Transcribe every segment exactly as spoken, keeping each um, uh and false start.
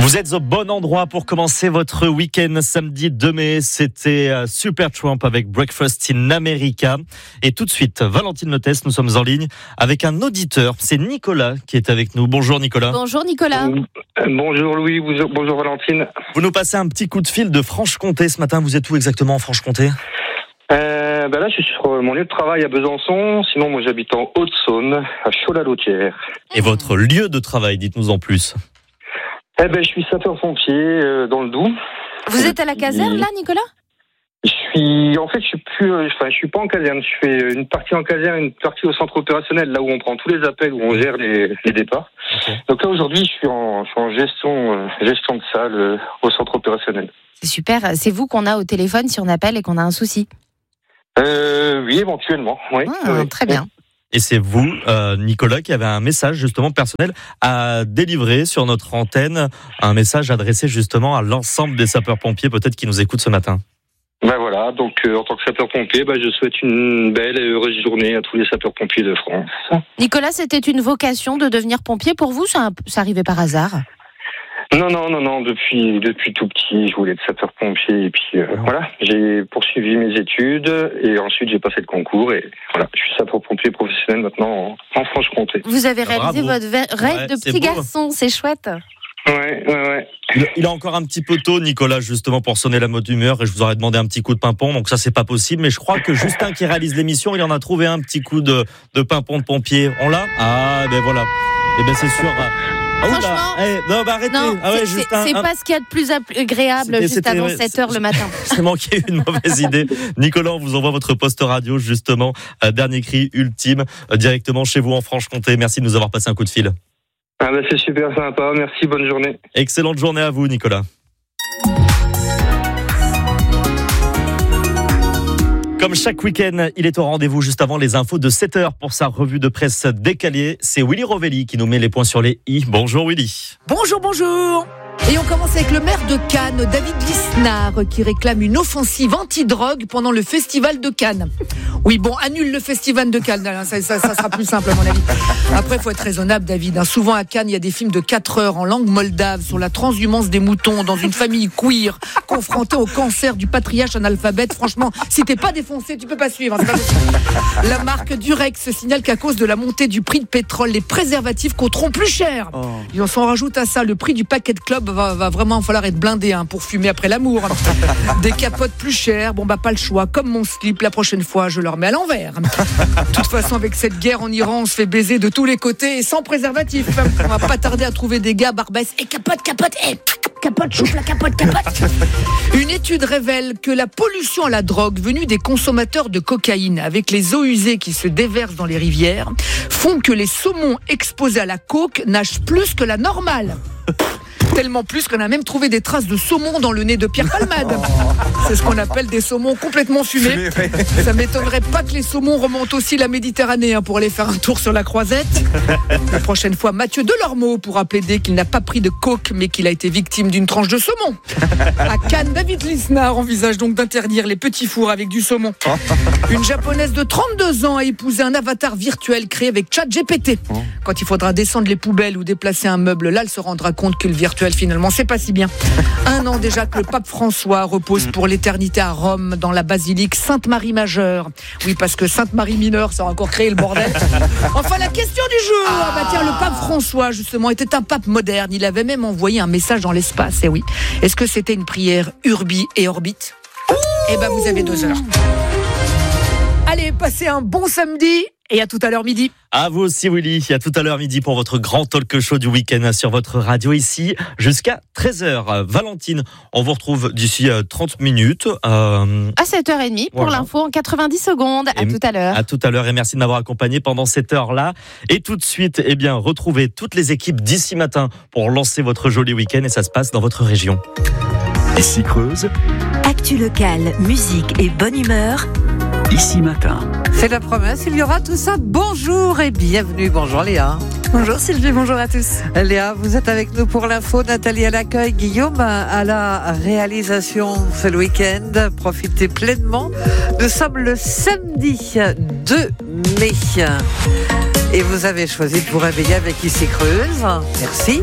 Vous êtes au bon endroit pour commencer votre week-end samedi deux mai. C'était Supertramp avec Breakfast in America. Et tout de suite, Valentine Lotès, nous sommes en ligne avec un auditeur. C'est Nicolas qui est avec nous. Bonjour Nicolas. Bonjour Nicolas. Bonjour Louis, bonjour Valentine. Vous nous passez un petit coup de fil de Franche-Comté ce matin. Vous êtes où exactement en Franche-Comté ? euh, ben Là, je suis sur mon lieu de travail à Besançon. Sinon, moi, j'habite en Haute-Saône, à Chaux-la-Lautière. Et votre lieu de travail, dites-nous en plus. Eh ben, je suis sapeur-pompier euh, dans le Doubs. Vous êtes à la caserne, là, Nicolas ? Je suis, en fait, je suis plus, euh, enfin, je suis pas en caserne. Je fais une partie en caserne, une partie au centre opérationnel, là où on prend tous les appels, où on gère les, les départs. Okay. Donc là, aujourd'hui, je suis en, je suis en gestion, euh, gestion de salle euh, au centre opérationnel. C'est super. C'est vous qu'on a au téléphone si on appelle et qu'on a un souci. Euh, oui, éventuellement. Oui. Ah, oui. Très bien. Et c'est vous, euh, Nicolas, qui avez un message justement personnel à délivrer sur notre antenne, un message adressé justement à l'ensemble des sapeurs-pompiers peut-être qui nous écoutent ce matin. Ben voilà, donc euh, en tant que sapeur-pompier, ben, je souhaite une belle et heureuse journée à tous les sapeurs-pompiers de France. Nicolas, c'était une vocation de devenir pompier pour vous ? Ça, ça arrivait par hasard ? Non, non, non, non. Depuis, depuis tout petit, je voulais être sapeur-pompier et puis euh, voilà, j'ai poursuivi mes études et ensuite j'ai passé le concours et voilà, je suis sapeur-pompier professionnel maintenant en, en Franche-Comté. Vous avez réalisé Bravo. votre rêve Ouais, de c'est petit beau. garçon, c'est chouette. Ouais, ouais, ouais. Il, il a encore un petit peu tôt, Nicolas, justement pour sonner la mode d'humeur et je vous aurais demandé un petit coup de pimpon, donc ça c'est pas possible. Mais je crois que Justin qui réalise l'émission, il en a trouvé un petit coup de, de pimpon de pompier. On l'a ? Ah ben voilà. Et ben c'est sûr. Ah, Franchement, bah, hey, non, bah arrêtez. Non, ah ouais, c'est, Justin, c'est un... pas ce qu'il y a de plus agréable C'était, juste c'était, avant ouais, sept heures le matin. C'est manqué une mauvaise idée. Nicolas, on vous envoie votre poste radio, justement. Euh, dernier cri ultime, euh, directement chez vous en Franche-Comté. Merci de nous avoir passé un coup de fil. Ah ben c'est super sympa, merci, bonne journée. Excellente journée à vous, Nicolas. Comme chaque week-end, il est au rendez-vous juste avant les infos de sept heures pour sa revue de presse décalée. C'est Willy Rovelli qui nous met les points sur les i. Bonjour Willy. Bonjour, bonjour. Et on commence avec le maire de Cannes, David Lisnard, qui réclame une offensive anti-drogue pendant le festival de Cannes. Oui, bon, annule le festival de Cannes, ça, ça, ça sera plus simple à mon avis. Après, il faut être raisonnable, David. Souvent à Cannes, il y a des films de quatre heures en langue moldave sur la transhumance des moutons dans une famille queer confrontée au cancer du patriarche analphabète. Franchement, si t'es pas défoncé, tu peux pas suivre. C'est pas possible. La marque Durex signale qu'à cause de la montée du prix de pétrole, les préservatifs coûteront plus cher. Oh. Et on s'en rajoute à ça, le prix du paquet de club va, va vraiment falloir être blindé hein, pour fumer après l'amour. Des capotes plus chères, bon bah pas le choix. Comme mon slip, la prochaine fois, je le remets à l'envers. De toute façon, avec cette guerre en Iran, on se fait baiser de tous les côtés et sans préservatif. On va pas tarder à trouver des gars barbesses. Et capote, capote, et capote, choupe la capote, capote. Une étude révèle que la pollution à la drogue venue des consommateurs de cocaïne avec les eaux usées qui se déversent dans les rivières font que les saumons exposés à la coke nagent plus que la normale. Tellement plus qu'on a même trouvé des traces de saumon dans le nez de Pierre Palmade. C'est ce qu'on appelle des saumons complètement fumés. Ça m'étonnerait pas que les saumons remontent aussi la Méditerranée hein, pour aller faire un tour sur la Croisette. La prochaine fois, Mathieu Delormeau pourra plaider qu'il n'a pas pris de coke, mais qu'il a été victime d'une tranche de saumon. À Cannes, David Lisnard envisage donc d'interdire les petits fours avec du saumon. Une japonaise de trente-deux ans a épousé un avatar virtuel créé avec ChatGPT. Quand il faudra descendre les poubelles ou déplacer un meuble, là, elle se rendra compte que le virtuel finalement, c'est pas si bien. Un an déjà que le pape François repose pour l'éternité à Rome, dans la basilique Sainte-Marie Majeure. Oui, parce que Sainte-Marie Mineure, ça a encore créé le bordel. Enfin, la question du jour. Ah bah tiens, le pape François, justement, était un pape moderne. Il avait même envoyé un message dans l'espace. Et oui. Est-ce que c'était une prière urbi et orbite ? Eh ben, vous avez deux heures. Allez, passez un bon samedi. Et à tout à l'heure midi. À vous aussi Willy, à tout à l'heure midi pour votre grand talk show du week-end sur votre radio ici jusqu'à treize heures. Valentine, on vous retrouve d'ici trente minutes. Euh... À sept heures trente pour voilà. L'info en quatre-vingt-dix secondes. À et tout à l'heure. À tout à l'heure et merci de m'avoir accompagné pendant cette heure-là. Et tout de suite, eh bien, retrouvez toutes les équipes d'ici matin pour lancer votre joli week-end et ça se passe dans votre région. Ici Creuse. Actu locale, musique et bonne humeur. Ici matin. C'est la promesse, il y aura tout ça. Bonjour et bienvenue. Bonjour Léa. Bonjour Sylvie, bonjour à tous. Léa, vous êtes avec nous pour l'info. Nathalie à l'accueil, Guillaume à la réalisation ce week-end. Profitez pleinement. Nous sommes le samedi deux mai. Et vous avez choisi de vous réveiller avec Ici Creuse. Merci.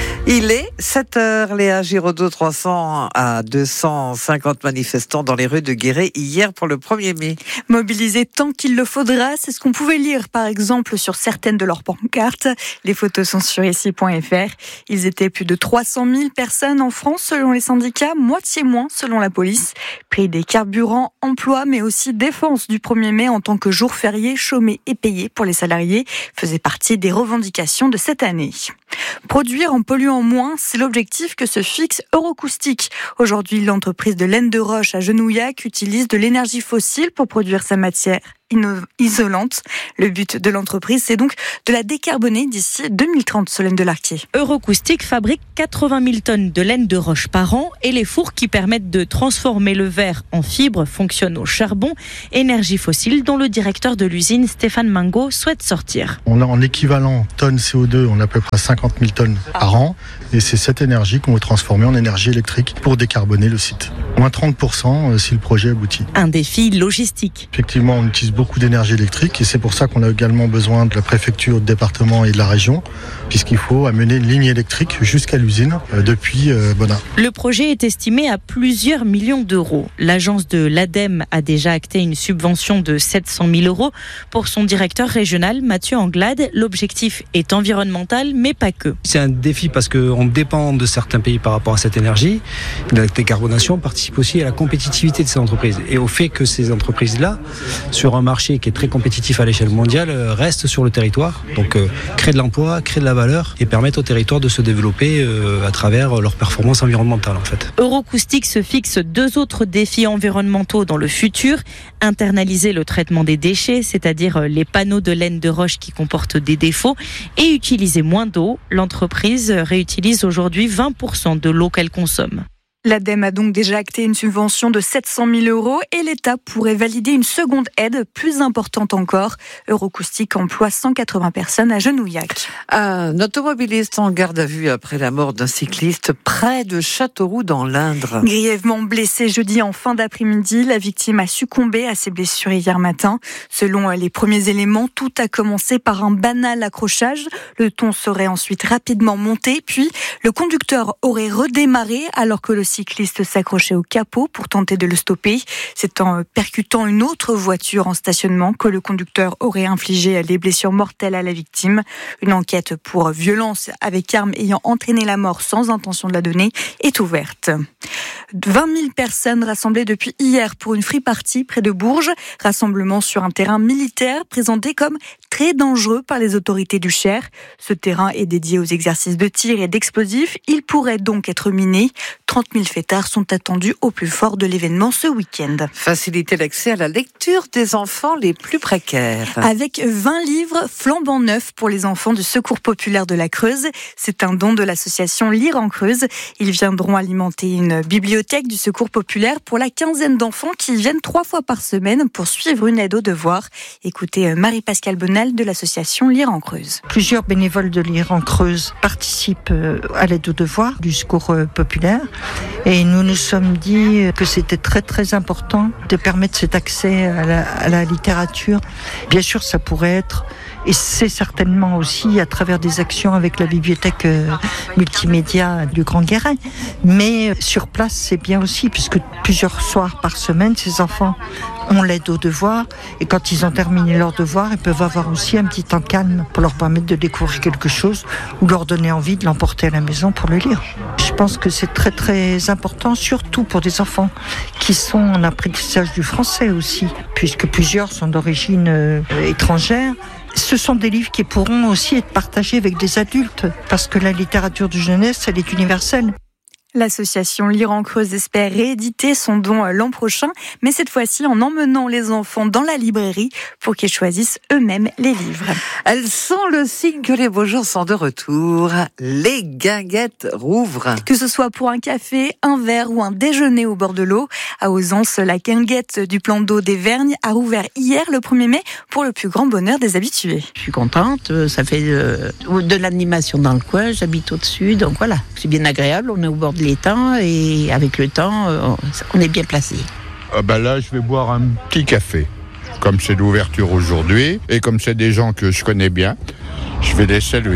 Il est sept heures, Léa Giraudot, trois cents à deux cent cinquante manifestants dans les rues de Guéret hier pour le premier mai. Mobilisés tant qu'il le faudra, c'est ce qu'on pouvait lire par exemple sur certaines de leurs pancartes. Les photos sont sur ici point f r. Ils étaient plus de trois cent mille personnes en France selon les syndicats, moitié moins selon la police. Prix des carburants, emploi, mais aussi défense du premier mai en tant que jour férié, chômé et payé pour les salariés faisait partie des revendications de cette année. Produire en polluant moins, c'est l'objectif que se fixe Eurocoustic. Aujourd'hui, l'entreprise de laine de roche à Genouillac utilise de l'énergie fossile pour produire sa matière isolante. Le but de l'entreprise, c'est donc de la décarboner d'ici deux mille trente, Solène Delarquier. Eurocoustic fabrique quatre-vingt mille tonnes de laine de roche par an et les fours qui permettent de transformer le verre en fibre fonctionnent au charbon, énergie fossile dont le directeur de l'usine, Stéphane Mingo, souhaite sortir. On a en équivalent tonnes C O deux, on a à peu près cinquante mille tonnes par an et c'est cette énergie qu'on veut transformer en énergie électrique pour décarboner le site. Moins trente pour cent si le projet aboutit. Un défi logistique. Effectivement, on utilise beaucoup d'énergie électrique et c'est pour ça qu'on a également besoin de la préfecture, du département et de la région, puisqu'il faut amener une ligne électrique jusqu'à l'usine euh, depuis euh, Bonin. Le projet est estimé à plusieurs millions d'euros. L'agence de l'ADEME a déjà acté une subvention de sept cent mille euros pour son directeur régional, Mathieu Anglade. L'objectif est environnemental, mais pas que. C'est un défi parce qu'on dépend de certains pays par rapport à cette énergie. La décarbonation participe aussi à la compétitivité de ces entreprises et au fait que ces entreprises-là, sur un marché qui est très compétitif à l'échelle mondiale, restent sur le territoire. Donc euh, créer de l'emploi, créer de la valeur et permettre au territoire de se développer euh, à travers leur performance environnementale en fait. Eurocoustic se fixe deux autres défis environnementaux dans le futur. Internaliser le traitement des déchets, c'est-à-dire les panneaux de laine de roche qui comportent des défauts, et utiliser moins d'eau. L'entreprise réutilise aujourd'hui vingt pour cent de l'eau qu'elle consomme. L'ADEME a donc déjà acté une subvention de sept cent mille euros et l'État pourrait valider une seconde aide plus importante encore. Eurocoustic emploie cent quatre-vingts personnes à Genouillac. Un automobiliste en garde à vue après la mort d'un cycliste près de Châteauroux dans l'Indre. Grièvement blessé jeudi en fin d'après-midi, la victime a succombé à ses blessures hier matin. Selon les premiers éléments, tout a commencé par un banal accrochage. Le ton serait ensuite rapidement monté, puis le conducteur aurait redémarré alors que le cycliste s'accrochait au capot pour tenter de le stopper. C'est en percutant une autre voiture en stationnement que le conducteur aurait infligé les blessures mortelles à la victime. Une enquête pour violence avec arme ayant entraîné la mort sans intention de la donner est ouverte. vingt mille personnes rassemblées depuis hier pour une free party près de Bourges. Rassemblement sur un terrain militaire présenté comme très dangereux par les autorités du Cher. Ce terrain est dédié aux exercices de tir et d'explosifs. Il pourrait donc être miné. trente mille fêtards sont attendus au plus fort de l'événement ce week-end. Faciliter l'accès à la lecture des enfants les plus précaires. Avec vingt livres flambant neufs pour les enfants du Secours populaire de la Creuse. C'est un don de l'association Lire en Creuse. Ils viendront alimenter une bibliothèque du Secours populaire pour la quinzaine d'enfants qui viennent trois fois par semaine pour suivre une aide aux devoirs. Écoutez Marie-Pascale Bonal de l'association Lire en Creuse. Plusieurs bénévoles de Lire en Creuse participent à l'aide aux devoirs du Secours populaire. Et nous nous sommes dit que c'était très très important de permettre cet accès à la, à la littérature. Bien sûr, ça pourrait être, et c'est certainement aussi à travers des actions avec la bibliothèque euh, multimédia du Grand Guéret. Mais sur place, c'est bien aussi, puisque plusieurs soirs par semaine, ces enfants ont l'aide aux devoirs. Et quand ils ont terminé leurs devoirs, ils peuvent avoir aussi un petit temps calme pour leur permettre de découvrir quelque chose ou leur donner envie de l'emporter à la maison pour le lire. Je pense que c'est très très important, surtout pour des enfants qui sont en apprentissage du français aussi, puisque plusieurs sont d'origine euh, étrangère. Ce sont des livres qui pourront aussi être partagés avec des adultes, parce que la littérature de jeunesse, elle est universelle. L'association Lire en Creuse espère rééditer son don l'an prochain, mais cette fois-ci en emmenant les enfants dans la librairie pour qu'ils choisissent eux-mêmes les livres. Elles sont le signe que les beaux jours sont de retour. Les guinguettes rouvrent. Que ce soit pour un café, un verre ou un déjeuner au bord de l'eau, à Ausence, la guinguette du plan d'eau des Vergnes a rouvert hier le premier mai pour le plus grand bonheur des habitués. Je suis contente, ça fait de, de l'animation dans le coin, j'habite au-dessus, donc voilà, c'est bien agréable, on est au bord de l'étang et avec le temps, on est bien placé. Ah bah là, je vais boire un petit café. Comme c'est l'ouverture aujourd'hui et comme c'est des gens que je connais bien, je vais les saluer.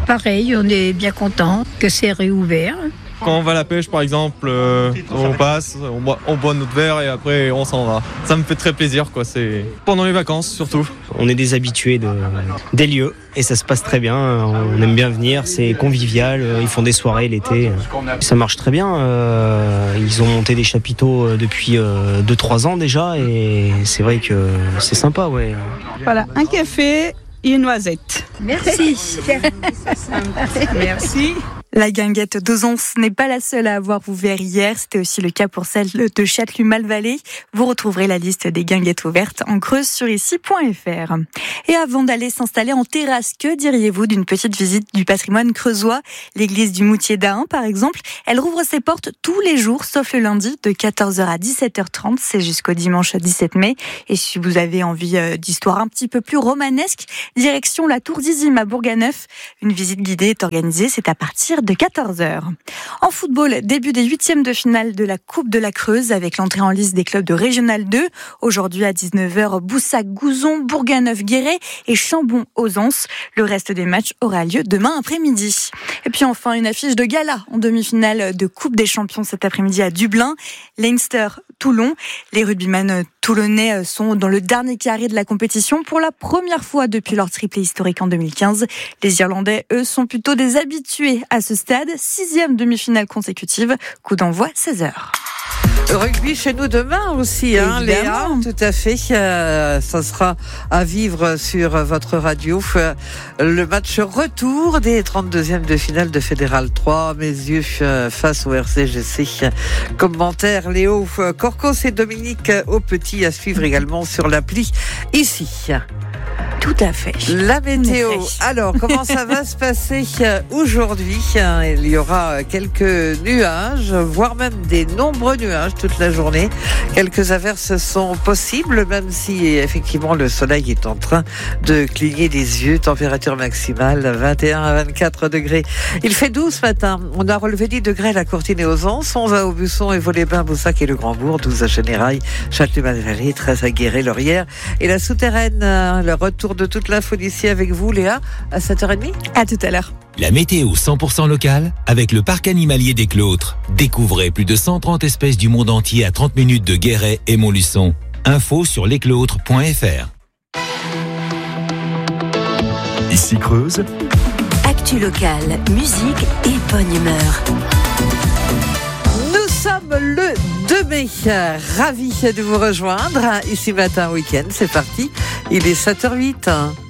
Pareil, on est bien content que c'est réouvert. Quand on va à la pêche, par exemple, euh, on passe, on boit, on boit notre verre et après on s'en va. Ça me fait très plaisir, quoi. C'est pendant les vacances surtout. On est des habitués de, des lieux et ça se passe très bien. On aime bien venir, c'est convivial. Ils font des soirées l'été. Ça marche très bien. Ils ont monté des chapiteaux depuis deux trois ans déjà et c'est vrai que c'est sympa, ouais. Voilà, un café et une noisette. Merci. Merci. La guinguette d'Ozance n'est pas la seule à avoir ouvert hier. C'était aussi le cas pour celle de Châtellus-Malvallée. Vous retrouverez la liste des guinguettes ouvertes en creuse sur ici point f r. Et avant d'aller s'installer en terrasse, que diriez-vous d'une petite visite du patrimoine creusois? L'église du Moutier d'Ahun, par exemple, elle rouvre ses portes tous les jours, sauf le lundi, de quatorze heures à dix-sept heures trente. C'est jusqu'au dimanche dix-sept mai. Et si vous avez envie d'histoire un petit peu plus romanesque, direction la Tour d'Izim à Bourganeuf. Une visite guidée est organisée, c'est à partir de quatorze heures. En football, début des huitièmes de finale de la Coupe de la Creuse avec l'entrée en liste des clubs de Régional deux. Aujourd'hui à dix-neuf heures, Boussac-Gouzon, Bourganeuf-Guéret et Chambon-Ozance. Le reste des matchs aura lieu demain après-midi. Et puis enfin, une affiche de gala en demi-finale de Coupe des Champions cet après-midi à Dublin. Leinster-Toulon. Les rugbyman toulonnais sont dans le dernier carré de la compétition pour la première fois depuis leur triplé historique en deux mille quinze. Les Irlandais, eux, sont plutôt des habitués à ce stade. Sixième demi-finale consécutive. Coup d'envoi seize heures. Rugby chez nous demain aussi, hein, Léa, tout à fait. Euh, ça sera à vivre sur votre radio. Euh, le match retour des trente-deuxièmes de finale de Fédéral trois. Mes yeux euh, face au R C G C. Commentaire Léo Corcos et Dominique Aupetit à suivre également sur l'appli ici. Tout à fait. La météo. Alors, comment ça va se passer aujourd'hui? Il y aura quelques nuages, voire même des nombreux nuages toute la journée. Quelques averses sont possibles, même si effectivement le soleil est en train de cligner des yeux. Température maximale vingt et un à vingt-quatre degrés. Il fait douze ce matin. On a relevé dix degrés à la Courtine et aux Anses, onze à Aubusson et Vaux-les-Bains, Boussac et le Grand-Bourg, douze à Chénérailles, Châtellus-Malvallée, treize à Guéret, Laurière et la Souterraine. Le retour de toute l'info d'ici avec vous, Léa, à sept heures trente. À tout à l'heure. La météo cent pour cent locale avec le parc animalier des Clôtres. Découvrez plus de cent trente espèces du monde entier à trente minutes de Guéret et Montluçon. Info sur lesclôtres point f r. Ici Creuse. Actu locale, musique et bonne humeur. Nous sommes le deux mai. Ravi de vous rejoindre. Ici Matin Week-end, c'est parti. Il est sept heures zéro huit.